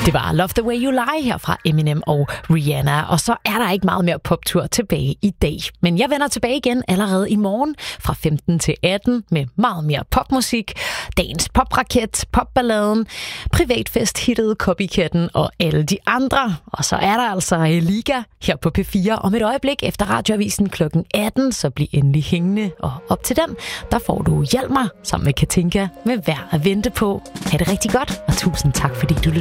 Det var Love the Way You Lie her fra Eminem og Rihanna, og så er der ikke meget mere poptur tilbage i dag. Men jeg vender tilbage igen allerede i morgen fra 15 til 18 med meget mere popmusik, dagens popraket, popballaden, privatfest-hittet Copycatten og alle de andre. Og så er der altså Liga her på P4 om et øjeblik efter radioavisen kl. 18, så bliv endelig hængende. Og op til den, der får du Hjalmar sammen med Katinka med Værd at vente på. Ha' det rigtig godt, og tusind tak fordi du lyttede.